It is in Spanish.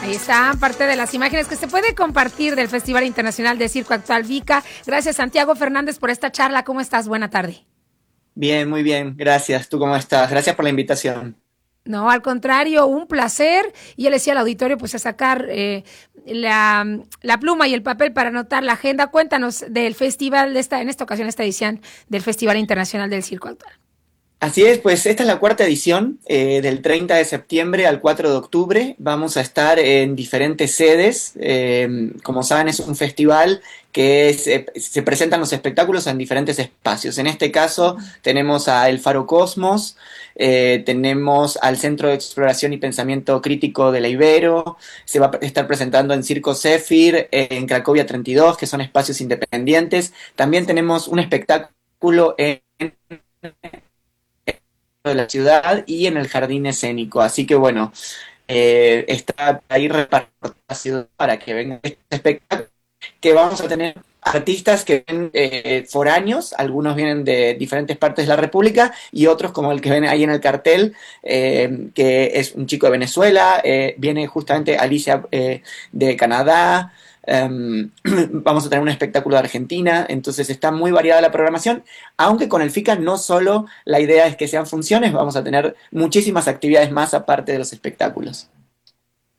Ahí está parte de las imágenes que se puede compartir del Festival Internacional de Circo Actual VICA. Gracias, Santiago Fernández, por esta charla. ¿Cómo estás? Buena tarde. Bien, muy bien, gracias. ¿Tú cómo estás? Gracias por la invitación. No, al contrario, un placer. Y él decía al auditorio, pues a sacar la pluma y el papel para anotar la agenda. Cuéntanos del festival, en esta ocasión, esta edición del Festival Internacional del Circo Actual. Así es, pues esta es la cuarta edición, del 30 de septiembre al 4 de octubre. Vamos a estar en diferentes sedes. Como saben, es un festival que se presentan los espectáculos en diferentes espacios. En este caso tenemos a El Faro Cosmos, tenemos al Centro de Exploración y Pensamiento Crítico de la Ibero, se va a estar presentando en Circo Zephyr, en Cracovia 32, que son espacios independientes. También tenemos un espectáculo en de la ciudad y en el jardín escénico. Así que bueno, está ahí repartida la ciudad para que venga este espectáculo, que vamos a tener artistas que ven foráneos, algunos vienen de diferentes partes de la República y otros como el que ven ahí en el cartel, que es un chico de Venezuela, viene justamente Alicia de Canadá. Vamos a tener un espectáculo de Argentina, entonces está muy variada la programación, aunque con el FICA no solo la idea es que sean funciones, vamos a tener muchísimas actividades más aparte de los espectáculos.